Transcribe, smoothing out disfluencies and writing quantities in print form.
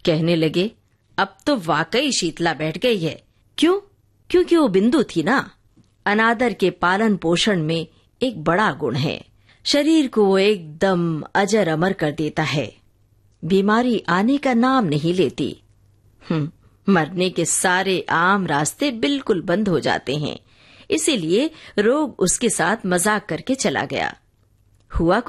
कहने लगे, अब तो वाकई शीतला बैठ गई है। क्यों? क्योंकि वो बिंदु थी ना। अनादर के पालन पोषण में एक बड़ा गुण है। शरीर को वो एकदम अजर अमर कर देता है। बीमारी आने का नाम नहीं लेती। मरने के सारे आम रास्ते बिल्कुल बंद हो जाते हैं। इसीलिए रोग उसके साथ मजाक करके चला गया। हुआ